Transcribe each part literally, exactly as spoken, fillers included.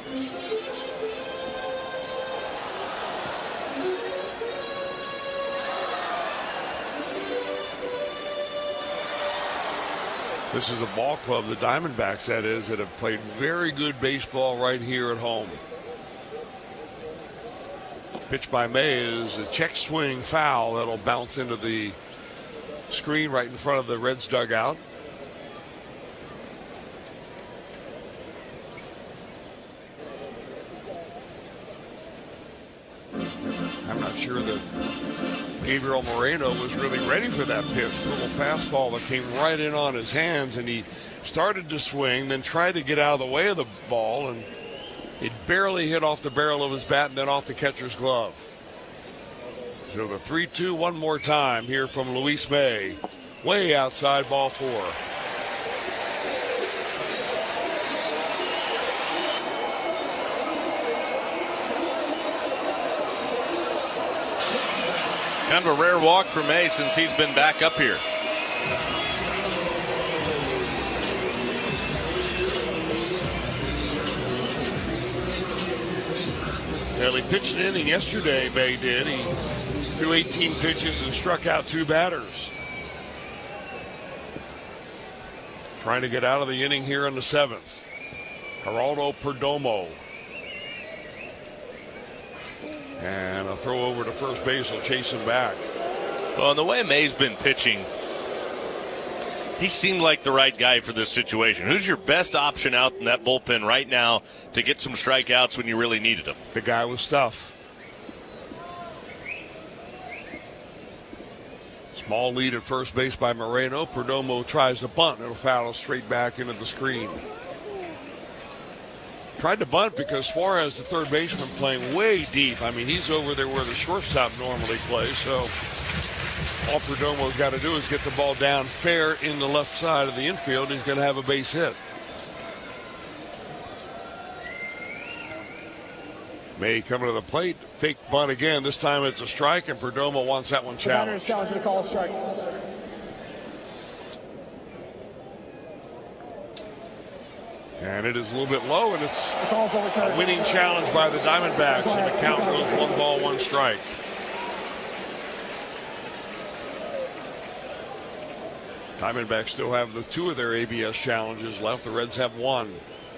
This is a ball club, the Diamondbacks, that is, that have played very good baseball right here at home. Pitch by May is a check swing foul that'll bounce into the screen right in front of the Reds dugout. I'm not sure that Gabriel Moreno was really ready for that pitch. A little fastball that came right in on his hands, and he started to swing, then tried to get out of the way of the ball, and it barely hit off the barrel of his bat and then off the catcher's glove. So the three two one more time here from Luis May. Way outside, ball four. Kind of a rare walk for May since he's been back up here. Well, he pitched an inning yesterday, May did. He threw eighteen pitches and struck out two batters. Trying to get out of the inning here in the seventh. Geraldo Perdomo. And a throw over to first base will chase him back. Well, and the way May's been pitching, he seemed like the right guy for this situation. Who's your best option out in that bullpen right now to get some strikeouts when you really needed them? The guy with stuff. Small lead at first base by Moreno. Perdomo tries to bunt. It'll foul straight back into the screen. Tried to bunt because Suarez, the third baseman, playing way deep. I mean, he's over there where the shortstop normally plays. So all Perdomo's got to do is get the ball down fair in the left side of the infield. He's going to have a base hit. May coming to the plate. Fake bunt again. This time it's a strike, and Perdomo wants that one challenged. Challenge to call a strike. And it is a little bit low, and it's a winning challenge by the Diamondbacks, and the count goes one ball, one strike. Diamondbacks still have the two of their A B S challenges left. The Reds have one.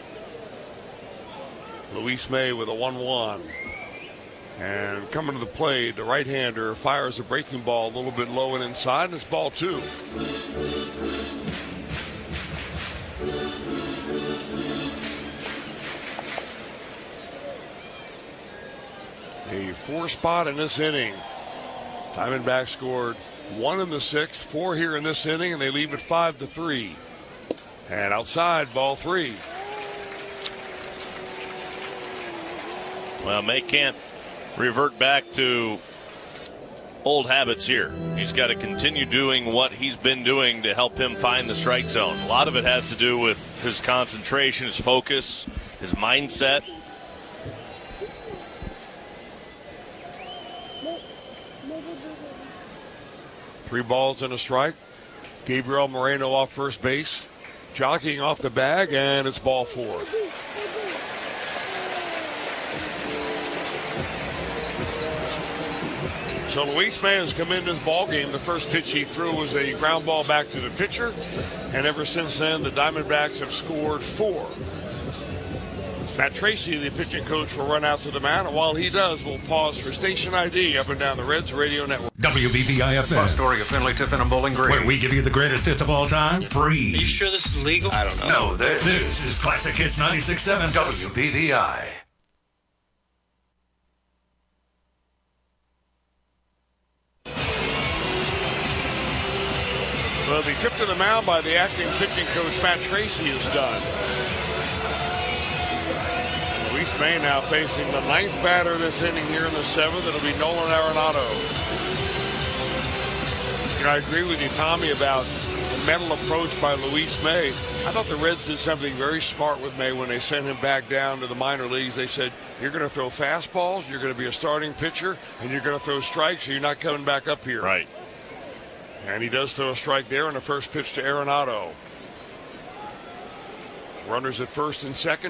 Luis May with a one one. And coming to the plate, the right-hander fires a breaking ball a little bit low and inside, and it's ball two. A four spot in this inning. Diamondbacks scored one in the sixth, four here in this inning, and they leave it five to three. And outside, ball three. Well, May can't revert back to old habits here. He's got to continue doing what he's been doing to help him find the strike zone. A lot of it has to do with his concentration, his focus, his mindset. Three balls and a strike. Gabriel Moreno off first base, jockeying off the bag, and it's ball four. So Luis May has come into this ball game. The first pitch he threw was a ground ball back to the pitcher, and ever since then, the Diamondbacks have scored four. Matt Tracy, the pitching coach, will run out to the mound, and while he does, we'll pause for station I D up and down the Reds Radio Network. W B V I F M. Astoria, Findlay, Tiffin, and Bowling Green. Where we give you the greatest hits of all time, free. Are you sure this is legal? I don't know. No, this, this is Classic Hits ninety-six point seven W B V I. Well, the trip to the mound by the acting pitching coach, Matt Tracy, is done. Luis May now facing the ninth batter this inning here in the seventh. It'll be Nolan Arenado. You know, I agree with you, Tommy, about the mental approach by Luis May. I thought the Reds did something very smart with May when they sent him back down to the minor leagues. They said, you're going to throw fastballs, you're going to be a starting pitcher, and you're going to throw strikes, so you're not coming back up here. Right. And he does throw a strike there on the first pitch to Arenado. Runners at first and second.